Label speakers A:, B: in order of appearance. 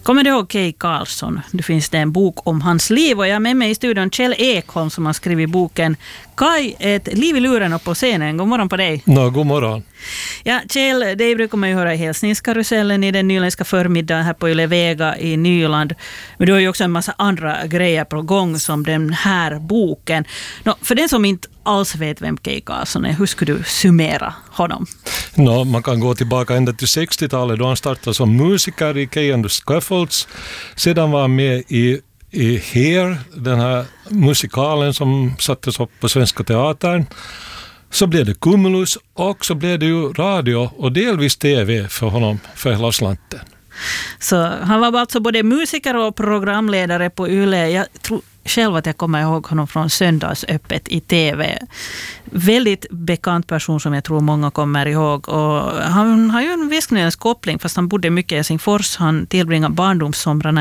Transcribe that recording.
A: Kommer du ihåg Kay Karlsson? Det finns det en bok om hans liv och jag är med mig i studion Kjell Ekholm som har skrivit boken Kaj, ett liv i luren och på scenen. God morgon på dig.
B: God morgon.
A: Ja, Kjell, det brukar man ju höra i hälsningskarusellen i den nyländska förmiddagen här på Yle Vega i Nyland. Men du har ju också en massa andra grejer på gång som den här boken. För den som inte alls vet vem Kay Karlsson är, hur skulle du summera honom?
B: Man kan gå tillbaka ända till 60-talet då han startade som musiker i Kay and the Scaffolds. Sedan var han med i Here, den här musikalen som sattes upp på Svenska Teatern. Så blev det Cumulus och så blev det ju radio och delvis tv för honom för hela slanten.
A: Så han var alltså både musiker och programledare på Yle. Jag tror själv att jag kommer ihåg honom från Söndagsöppet i tv. Väldigt bekant person som jag tror många kommer ihåg. Och han har ju en visknöjens koppling fast han bodde mycket i Helsingfors. Han tillbringade barndomssomrarna